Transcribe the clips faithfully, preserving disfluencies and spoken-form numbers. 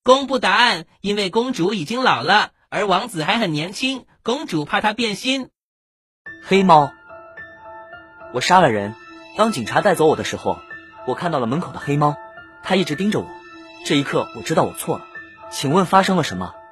公布答案，因为公主已经老了，而王子还很年轻，公主怕他变心。 黑猫。我杀了人，当警察带走我的时候，我看到了门口的黑猫，它一直盯着我。这一刻我知道我错了，请问发生了什么？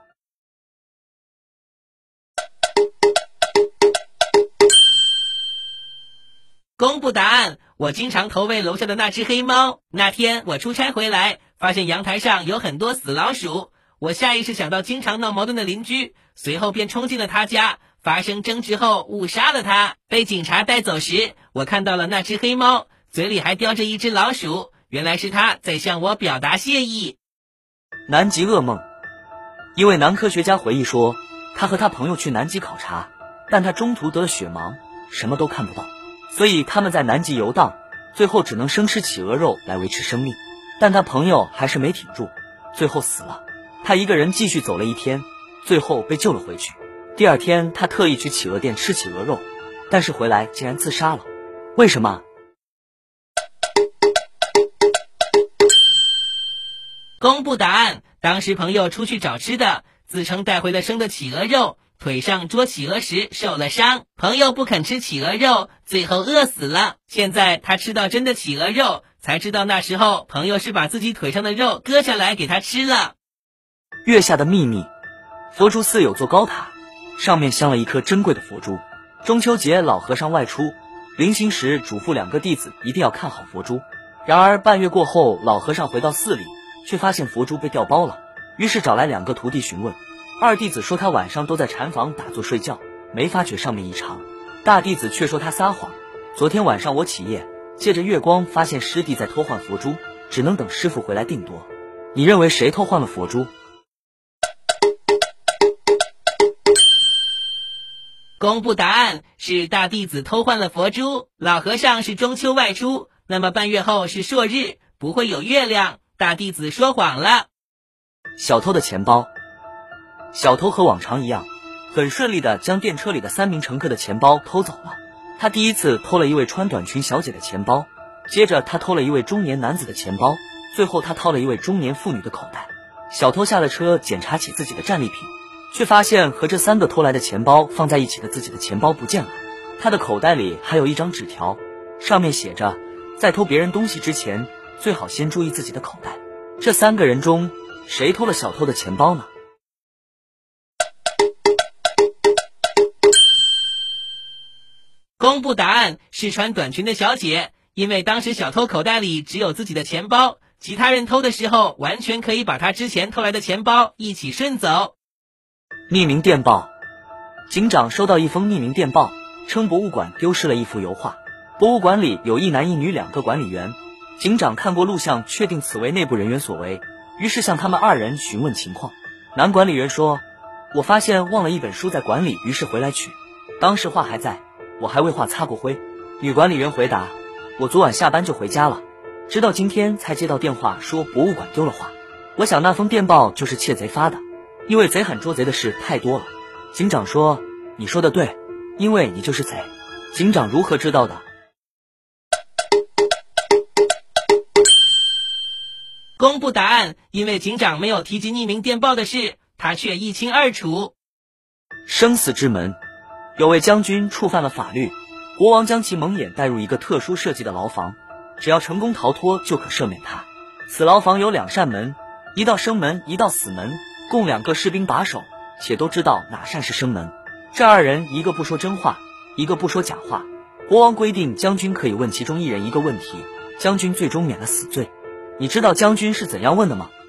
公布答案，我经常投喂楼下的那只黑猫。那天我出差回来，发现阳台上有很多死老鼠，我下意识想到经常闹矛盾的邻居，随后便冲进了他家，发生争执后误杀了他。被警察带走时，我看到了那只黑猫，嘴里还叼着一只老鼠，原来是他在向我表达谢意。 南极噩梦。一位男科学家回忆说，他和他朋友去南极考察，但他中途得了血盲，什么都看不到，所以他们在南极游荡，最后只能生吃企鹅肉来维持生命。但他朋友还是没挺住，最后死了。他一个人继续走了一天，最后被救了回去。第二天他特意去企鹅店吃企鹅肉，但是回来竟然自杀了。为什么？ 公布答案，当时朋友出去找吃的，自称带回了生的企鹅肉，腿上捉企鹅时受了伤，朋友不肯吃企鹅肉，最后饿死了。现在他吃到真的企鹅肉，才知道那时候朋友是把自己腿上的肉割下来给他吃了。 月下的秘密。佛珠寺有座高塔，上面镶了一颗珍贵的佛珠。中秋节老和尚外出，临行时嘱咐两个弟子一定要看好佛珠。然而半月过后，老和尚回到寺里，却发现佛珠被调包了，于是找来两个徒弟询问。二弟子说他晚上都在禅房打坐睡觉，没发觉上面异常。大弟子却说他撒谎，昨天晚上我起夜，借着月光发现师弟在偷换佛珠，只能等师傅回来定夺。你认为谁偷换了佛珠？ 公布答案，是大弟子偷换了佛珠。老和尚是中秋外出，那么半月后是朔日，不会有月亮，大弟子说谎了。 小偷的钱包。小偷和往常一样，很顺利地将电车里的三名乘客的钱包偷走了。他第一次偷了一位穿短裙小姐的钱包，接着他偷了一位中年男子的钱包，最后他掏了一位中年妇女的口袋。小偷下了车检查起自己的战利品，却发现和这三个偷来的钱包放在一起的自己的钱包不见了。他的口袋里还有一张纸条，上面写着，在偷别人东西之前，最好先注意自己的口袋。这三个人中，谁偷了小偷的钱包呢？ 公布答案，是穿短裙的小姐，因为当时小偷口袋里只有自己的钱包，其他人偷的时候完全可以把他之前偷来的钱包一起顺走。 匿名电报。警长收到一封匿名电报，称博物馆丢失了一幅油画。博物馆里有一男一女两个管理员，警长看过录像，确定此为内部人员所为，于是向他们二人询问情况。男管理员说，我发现忘了一本书在馆里，于是回来取，当时画还在，我还为画擦过灰。女管理员回答，我昨晚下班就回家了，直到今天才接到电话说博物馆丢了画。我想那封电报就是窃贼发的，因为贼喊捉贼的事太多了。警长说，你说的对，因为你就是贼。警长如何知道的？ 公布答案，因为警长没有提及匿名电报的事，他却一清二楚。 生死之门。有位将军触犯了法律，国王将其蒙眼带入一个特殊设计的牢房，只要成功逃脱就可赦免他。此牢房有两扇门，一道生门，一道死门，共两个士兵把守，且都知道哪扇是生门。这二人一个不说真话，一个不说假话。国王规定将军可以问其中一人一个问题，将军最终免了死罪。你知道将军是怎样问的吗？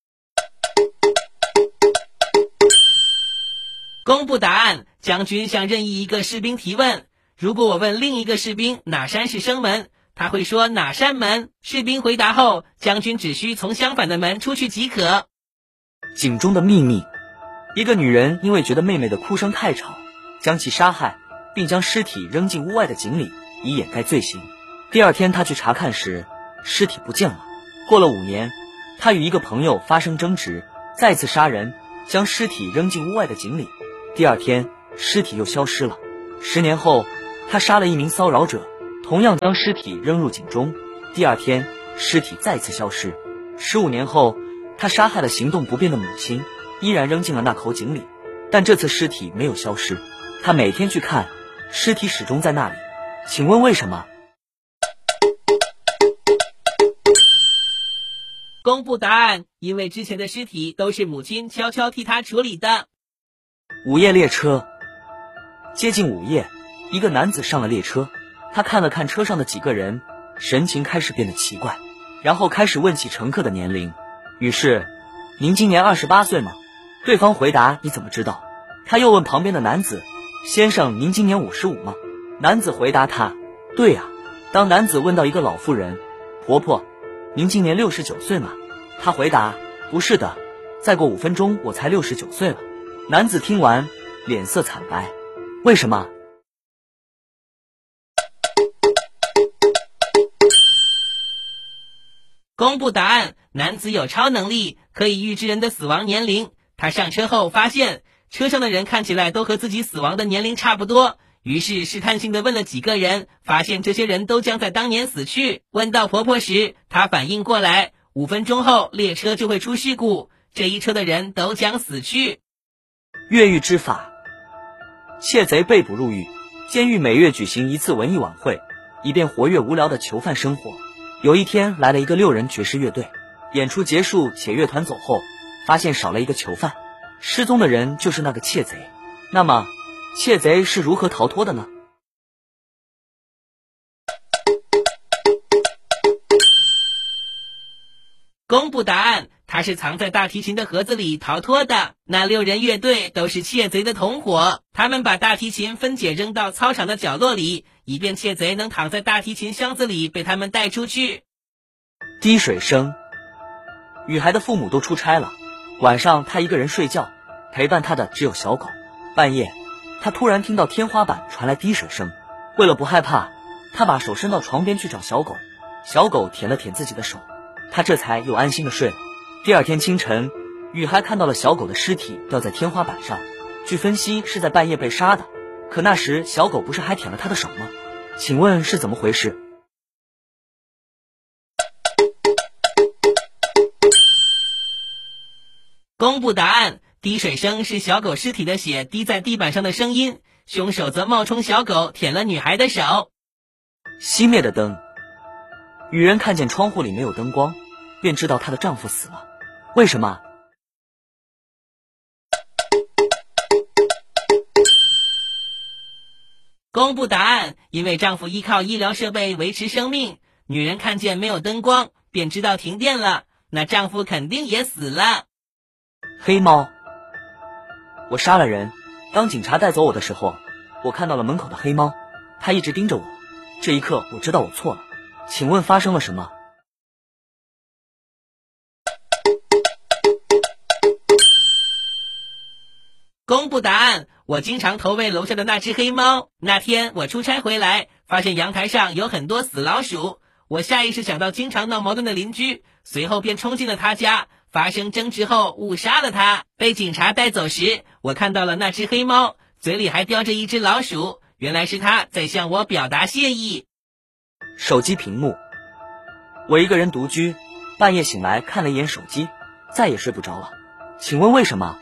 公布答案，将军向任意一个士兵提问，如果我问另一个士兵哪扇是生门，他会说哪扇门，士兵回答后，将军只需从相反的门出去即可。 井中的秘密。一个女人因为觉得妹妹的哭声太吵，将其杀害，并将尸体扔进屋外的井里，以掩盖罪行。第二天她去查看时，尸体不见了。过了五年，她与一个朋友发生争执，再次杀人，将尸体扔进屋外的井里。第二天，尸体又消失了。十年后，她杀了一名骚扰者，同样将尸体扔入井中。第二天，尸体再次消失。十五年后， 他杀害了行动不便的母亲，依然扔进了那口井里。但这次尸体没有消失，他每天去看，尸体始终在那里。请问为什么？ 公布答案，因为之前的尸体都是母亲悄悄替他处理的。 午夜列车。接近午夜，一个男子上了列车，他看了看车上的几个人，神情开始变得奇怪，然后开始问起乘客的年龄。于是，您今年二十八岁吗？对方回答，你怎么知道？他又问旁边的男子，先生，您今年五十五吗？男子回答他，对呀。当男子问到一个老妇人，婆婆，您今年六十九岁吗？他回答，不是的，再过五分钟我才六十九岁了。男子听完，脸色惨白，为什么？ 公布答案，男子有超能力，可以预知人的死亡年龄。他上车后发现车上的人看起来都和自己死亡的年龄差不多，于是试探性地问了几个人，发现这些人都将在当年死去。问到婆婆时，她反应过来，五分钟后列车就会出事故，这一车的人都将死去。 越狱之法。窃贼被捕入狱，监狱每月举行一次文艺晚会，以便活跃无聊的囚犯生活。有一天来了一个六人爵士乐队，演出结束且乐团走后，发现少了一个囚犯，失踪的人就是那个窃贼。那么窃贼是如何逃脱的呢？ 公布答案，他是藏在大提琴的盒子里逃脱的。那六人乐队都是窃贼的同伙，他们把大提琴分解扔到操场的角落里，以便窃贼能躺在大提琴箱子里被他们带出去。 滴水声。女孩的父母都出差了，晚上她一个人睡觉，陪伴她的只有小狗。半夜，她突然听到天花板传来滴水声，为了不害怕，她把手伸到床边去找小狗，小狗舔了舔自己的手，她这才又安心的睡了。第二天清晨，女孩看到了小狗的尸体掉在天花板上，据分析是在半夜被杀的，可那时小狗不是还舔了她的手吗？请问是怎么回事？ 公布答案，滴水声是小狗尸体的血滴在地板上的声音，凶手则冒充小狗舔了女孩的手。 熄灭的灯。女人看见窗户里没有灯光，便知道她的丈夫死了。为什么？ 公布答案，因为丈夫依靠医疗设备维持生命，女人看见没有灯光，便知道停电了，那丈夫肯定也死了。 黑猫。我杀了人，当警察带走我的时候，我看到了门口的黑猫，它一直盯着我，这一刻我知道我错了。请问发生了什么？ 公布答案，我经常投喂楼下的那只黑猫。那天我出差回来，发现阳台上有很多死老鼠，我下意识想到经常闹矛盾的邻居，随后便冲进了他家，发生争执后误杀了他。被警察带走时，我看到了那只黑猫，嘴里还叼着一只老鼠，原来是他在向我表达谢意。 手机屏幕。我一个人独居，半夜醒来看了一眼手机，再也睡不着了。请问为什么？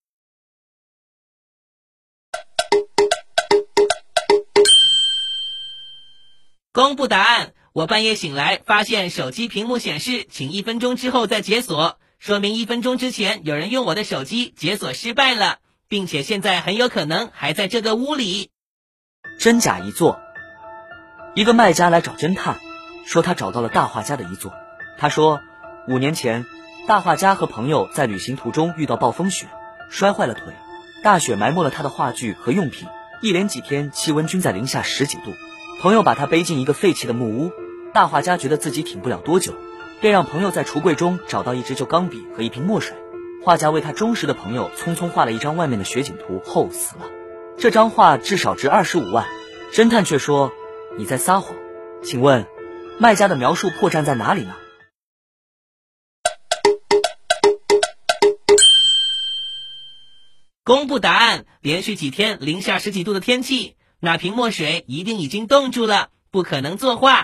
公布答案，我半夜醒来发现手机屏幕显示请一分钟之后再解锁，说明一分钟之前有人用我的手机解锁失败了，并且现在很有可能还在这个屋里。 真假遗作。一个卖家来找侦探，说他找到了大画家的遗作。他说五年前大画家和朋友在旅行途中遇到暴风雪，摔坏了腿，大雪埋没了他的画具和用品，一连几天气温均在零下十几度。朋友把他背进一个废弃的木屋，大画家觉得自己挺不了多久，便让朋友在橱柜中找到一支旧钢笔和一瓶墨水。画家为他忠实的朋友匆匆画了一张外面的雪景图后死了。这张画至少值二十五万。侦探却说你在撒谎。请问卖家的描述破绽在哪里呢？ 公布答案，连续几天零下十几度的天气，那瓶墨水一定已经冻住了，不可能作画。